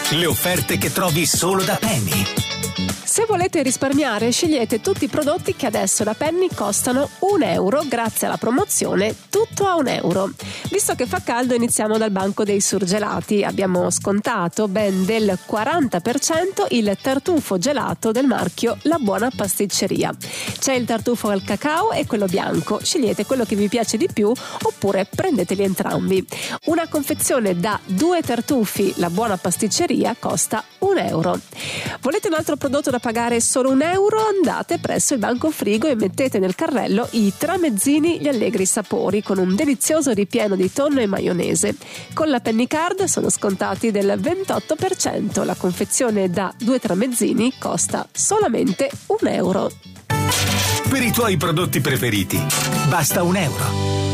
Le offerte che trovi solo da Penny. Se volete risparmiare, scegliete tutti i prodotti che adesso da Penny costano €1 grazie alla promozione Tutto a €1. Visto che fa caldo, iniziamo dal banco dei surgelati. Abbiamo scontato ben del 40% il tartufo gelato del marchio La Buona Pasticceria. C'è il tartufo al cacao e quello bianco. Scegliete quello che vi piace di più oppure prendeteli entrambi. Una confezione da 2 tartufi La Buona Pasticceria costa €1. Volete un altro prodotto da pagare solo €1? Andate presso il banco frigo e mettete nel carrello i tramezzini Gli Allegri Sapori con un delizioso ripieno di tonno e maionese. Con la Penny Card sono scontati del 28%. La confezione da 2 tramezzini costa solamente €1. Per i tuoi prodotti preferiti basta €1.